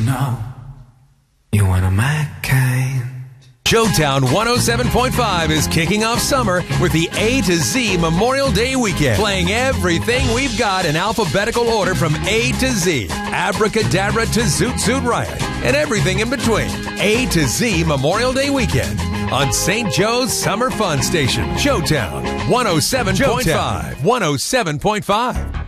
know you're one of my kind. Showtown 107.5 is kicking off summer with the A to Z Memorial Day weekend, playing everything we've got in alphabetical order from A to Z, Abracadabra to Zoot Zoot Riot, and everything in between. A to Z Memorial Day weekend on St. Joe's Summer Fun Station. Showtown 107.5. 107.5.